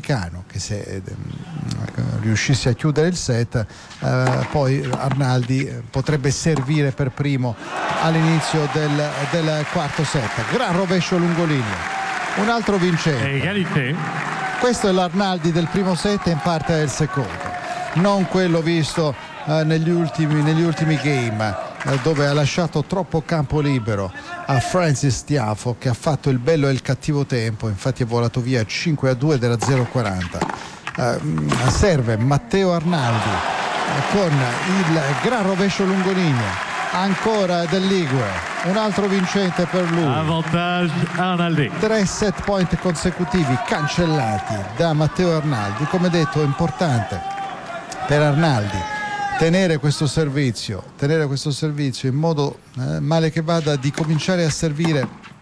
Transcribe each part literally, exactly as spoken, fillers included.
l'americano, che se eh, riuscisse a chiudere il set eh, poi Arnaldi potrebbe servire per primo all'inizio del, del quarto set. Gran rovescio lungolineo, un altro vincente. Questo è l'Arnaldi del primo set e in parte del secondo, non quello visto eh, negli ultimi, negli ultimi game, eh, dove ha lasciato troppo campo libero a Frances Tiafoe, che ha fatto il bello e il cattivo tempo, infatti è volato via cinque a due della zero quaranta. Eh, serve Matteo Arnaldi eh, con il gran rovescio lungolineo ancora del Ligure, un altro vincente per lui. Avantage Arnaldi. Tre set point consecutivi cancellati da Matteo Arnaldi. Come detto, è importante per Arnaldi tenere questo servizio, tenere questo servizio in modo eh, male che vada di cominciare a servire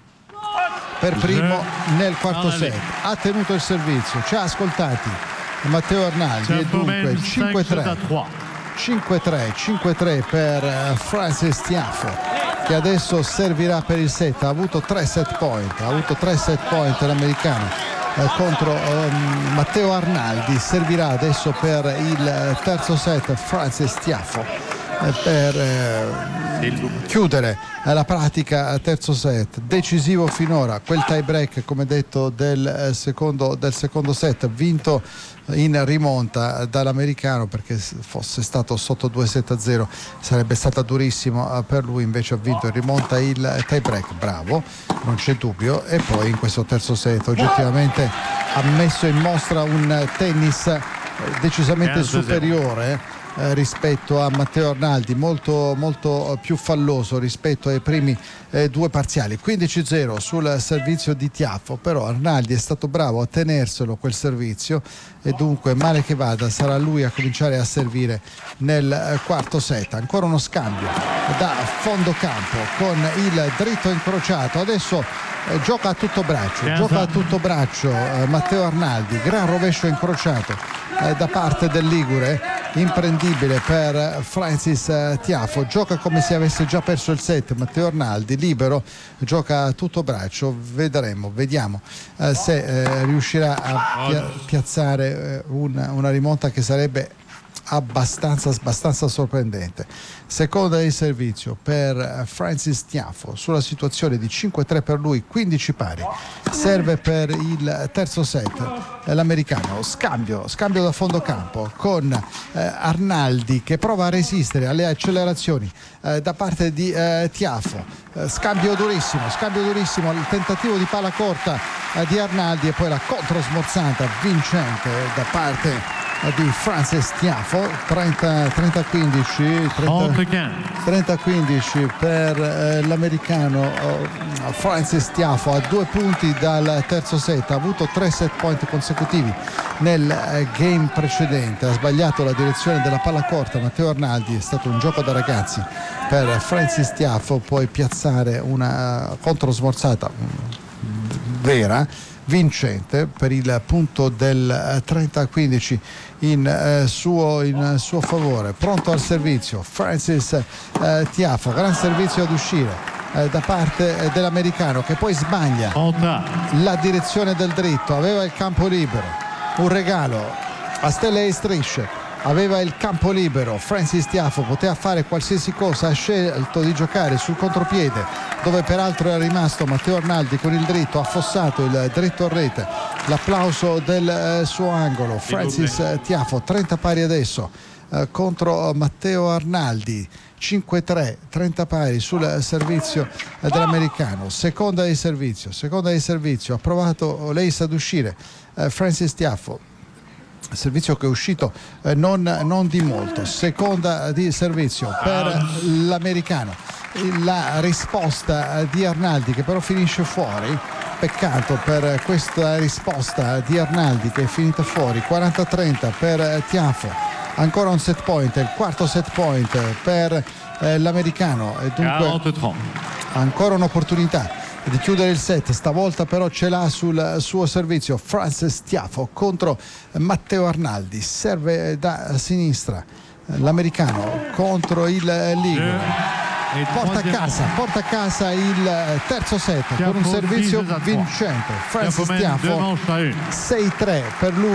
per primo nel quarto set. Ha tenuto il servizio, ci ha ascoltati Matteo Arnaldi e dunque cinque tre. cinque tre, cinque tre per Frances Tiafoe, che adesso servirà per il set. Ha avuto tre set point, ha avuto tre set point l'americano eh, contro eh, Matteo Arnaldi. Servirà adesso per il terzo set Frances Tiafoe eh, per eh, chiudere eh, la pratica terzo set. Decisivo finora quel tie break, come detto, del, eh, secondo, del secondo set, vinto in rimonta dall'americano, perché se fosse stato sotto due sette a zero sarebbe stata durissimo per lui, invece ha vinto in rimonta il tie break. Bravo, non c'è dubbio. E poi in questo terzo set oggettivamente ha messo in mostra un tennis decisamente superiore Eh, rispetto a Matteo Arnaldi, molto, molto più falloso rispetto ai primi eh, due parziali. Quindici zero sul servizio di Tiafoe, però Arnaldi è stato bravo a tenerselo quel servizio e dunque male che vada sarà lui a cominciare a servire nel eh, quarto set. Ancora uno scambio da fondo campo con il dritto incrociato. Adesso eh, gioca a tutto braccio, gioca a tutto braccio eh, Matteo Arnaldi. Gran rovescio incrociato eh, da parte del Ligure, imprendibile per Frances Tiafoe. Gioca come se avesse già perso il set Matteo Arnaldi, libero, gioca a tutto braccio. Vedremo, vediamo eh, se eh, riuscirà a pia- piazzare eh, una, una rimonta che sarebbe abbastanza, abbastanza sorprendente. Seconda di servizio per Frances Tiafoe sulla situazione di cinque tre per lui, quindici pari. Serve per il terzo set l'americano. Scambio, scambio da fondo campo con eh, Arnaldi, che prova a resistere alle accelerazioni eh, da parte di eh, Tiafoe. Eh, scambio durissimo, scambio durissimo, il tentativo di palla corta eh, di Arnaldi e poi la controsmorzata vincente da parte di Frances Tiafoe. trenta a quindici trenta a quindici per eh, l'americano eh, Frances Tiafoe, a due punti dal terzo set. Ha avuto tre set point consecutivi nel eh, game precedente. Ha sbagliato la direzione della palla corta Matteo Arnaldi, è stato un gioco da ragazzi per Frances Tiafoe, poi piazzare una uh, controsmorzata mm, vera, vincente, per il punto del trenta a quindici in, eh, suo, in suo favore. Pronto al servizio Frances eh, Tiafoe, gran servizio ad uscire eh, da parte eh, dell'americano, che poi sbaglia la direzione del dritto. Aveva il campo libero, un regalo a stelle e strisce. Aveva il campo libero Frances Tiafoe, poteva fare qualsiasi cosa. Ha scelto di giocare sul contropiede, dove peraltro era rimasto Matteo Arnaldi con il dritto, ha affossato il dritto a rete. L'applauso del eh, suo angolo. Frances Tiafoe, trenta pari adesso eh, contro Matteo Arnaldi. cinque tre, trenta pari sul servizio eh, dell'americano. Seconda di servizio, seconda di servizio. Ha provato l'ace ad uscire eh, Frances Tiafoe. Servizio che è uscito eh, non, non di molto. Seconda di servizio per l'americano. La risposta di Arnaldi, che però finisce fuori. Peccato per questa risposta di Arnaldi, che è finita fuori. quaranta a trenta per Tiafoe. Ancora un set point, il quarto set point per eh, l'americano, e dunque ancora un'opportunità di chiudere il set. Stavolta però ce l'ha sul suo servizio Frances Tiafoe contro Matteo Arnaldi. Serve da sinistra l'americano contro il Ligure. Porta a casa, porta a casa il terzo set con un servizio vincente. Frances Tiafoe sei tre per lui.